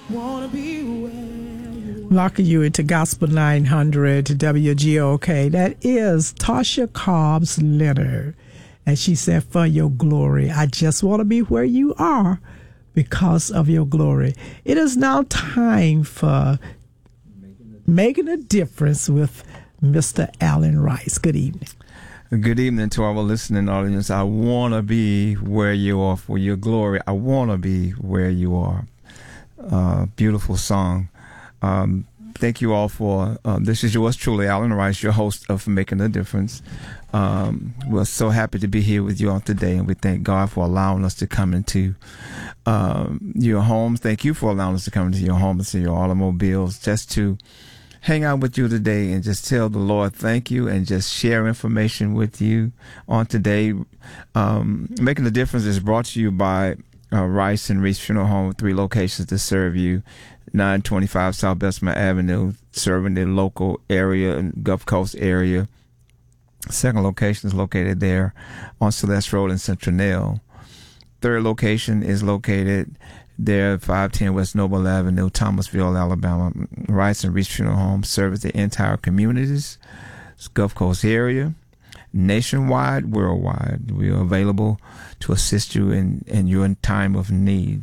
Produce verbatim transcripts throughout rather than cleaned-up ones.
Wanna be where you are. Locking you into Gospel nine hundred W G O K. That is Tasha Cobbs Leonard. And she said, for your glory, I just want to be where you are because of your glory. It is now time for Making a Difference with Mister Alan Rice. Good evening. Good evening to our listening audience. I want to be where you are for your glory. I want to be where you are. Uh, beautiful song. Um, thank you all for, uh, this is yours truly, Alan Rice, your host of Making a Difference. Um, we're so happy to be here with you all today, and we thank God for allowing us to come into um, your homes. Thank you for allowing us to come into your homes and your automobiles just to hang out with you today and just tell the Lord thank you and just share information with you on today. Um, Making a Difference is brought to you by uh, Rice and Reese Funeral Home, three locations to serve you. nine twenty-five South Bessemer Avenue, serving the local area and Gulf Coast area. Second location is located there on Celeste Road in Central. Third location is located there at five ten West Noble Avenue, Thomasville, Alabama. Rice and Reese Funeral Home serves the entire communities, Gulf Coast area, nationwide, worldwide. We are available to assist you in, in your time of need.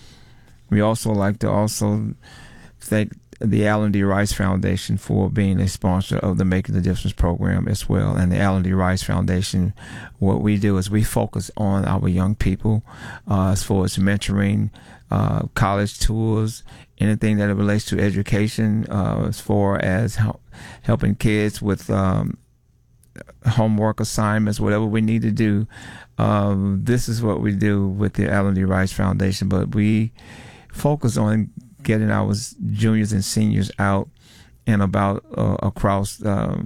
We also like to also thank the Alan D. Rice Foundation for being a sponsor of the Making a Difference program as well. And the Alan D. Rice Foundation, what we do is we focus on our young people uh, as far as mentoring, uh, college tours, anything that relates to education, uh, as far as help, helping kids with um, homework assignments, whatever we need to do. Um, this is what we do with the Alan D. Rice Foundation, but we focus on getting our juniors and seniors out and about uh, across um,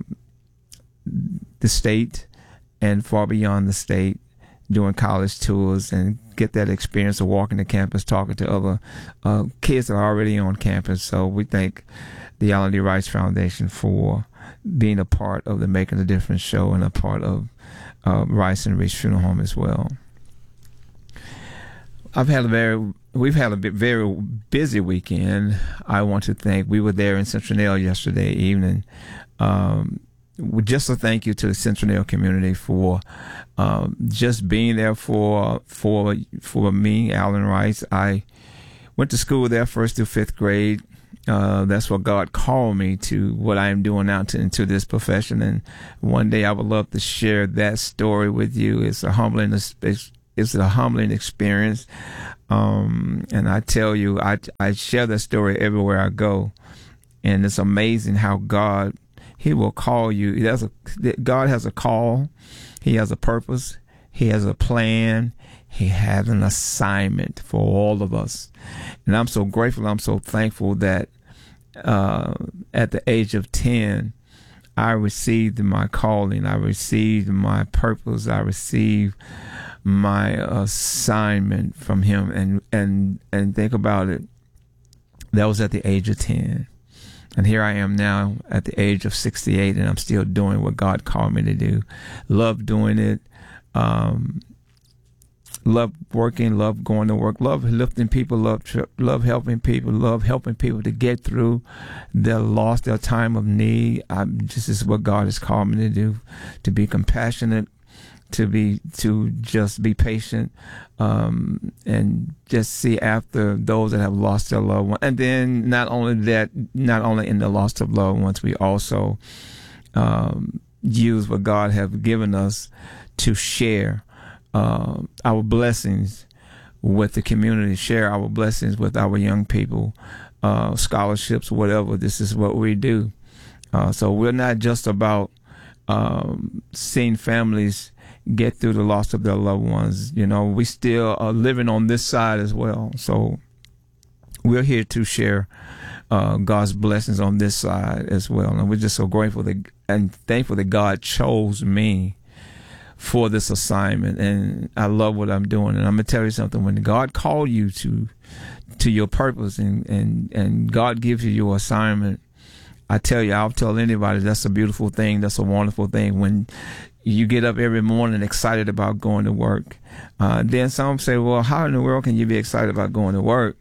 the state and far beyond the state, doing college tours and get that experience of walking the campus, talking to other uh, kids that are already on campus. So we thank the Alan D. Rice Foundation for being a part of the Making a Difference show and a part of uh, Rice and Reese Funeral Home as well. I've had a very, we've had a bit, very busy weekend. I want to thank, we were there in Central yesterday evening. Um, just a thank you to the Central community for um, just being there for for for me, Alan Rice. I went to school there first through fifth grade. Uh, that's what God called me to, what I am doing now to, into this profession. And one day I would love to share that story with you. It's a humbling it's, It's a humbling experience. Um, and I tell you, I, I share that story everywhere I go. And it's amazing how God, he will call you. He has a, God has a call. He has a purpose. He has a plan. He has an assignment for all of us. And I'm so grateful. I'm so thankful that uh, at the age of ten, I received my calling. I received my purpose. I received my assignment from him. And, and, and think about it. That was at the age of ten. And here I am now at the age of sixty-eight, and I'm still doing what God called me to do. Love doing it. Um, love working, love going to work, love lifting people, love love helping people, love helping people to get through their loss, their time of need. I, this is what God has called me to do, to be compassionate, to be to just be patient, um, and just see after those that have lost their loved one. And then not only that, not only in the loss of loved ones, we also um, use what God has given us to share uh, our blessings with the community, share our blessings with our young people, uh, scholarships, whatever. This is what we do. Uh, so we're not just about um, seeing families get through the loss of their loved ones. You know, we still are living on this side as well. So we're here to share uh, God's blessings on this side as well. And we're just so grateful that, and thankful that God chose me for this assignment. And I love what I'm doing. And I'm going to tell you something. When God called you to to your purpose and, and, and God gives you your assignment, I tell you, I'll tell anybody that's a beautiful thing. That's a wonderful thing. When you get up every morning excited about going to work. Uh, then some say, well, how in the world can you be excited about going to work?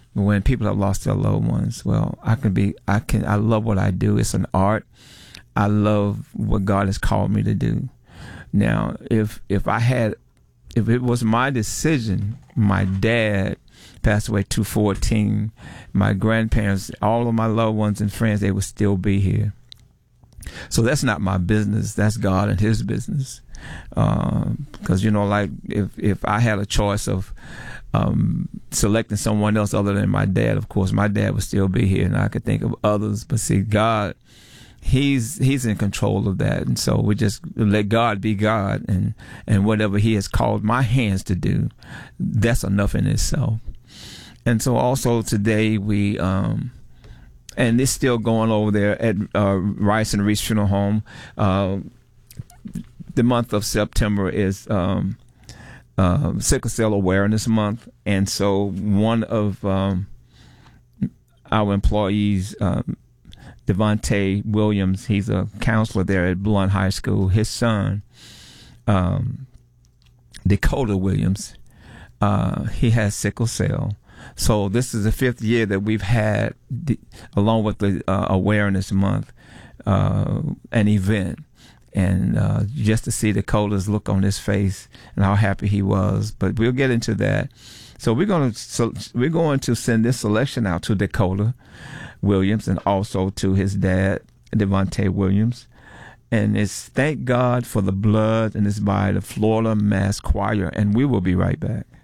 when people have lost their loved ones. Well, I can be, I can, I love what I do. It's an art. I love what God has called me to do. Now, if if I had, if it was my decision, my dad passed away two fourteen, my grandparents, all of my loved ones and friends, they would still be here. So that's not my business. That's God and His business. Because, uh, you know, like if, if I had a choice of um, selecting someone else other than my dad, of course, my dad would still be here and I could think of others. But see, God, He's He's in control of that. And so we just let God be God, and, and whatever He has called my hands to do, that's enough in itself. And so also today we, um, and it's still going over there at uh, Rice and Reese Funeral Home. Uh, the month of September is um, uh, Sickle Cell Awareness Month. And so one of um, our employees, um, Devontae Williams, he's a counselor there at Blunt High School. His son, um, Dakota Williams, uh, he has sickle cell. So this is the fifth year that we've had, the, along with the uh, Awareness Month, uh, an event. And uh, just to see Dakota's look on his face and how happy he was. But we'll get into that. So we're going to so we're going to send this selection out to Dakota Williams and also to his dad, Devontae Williams. And it's Thank God for the Blood in His Body, the Florida Mass Choir. And we will be right back.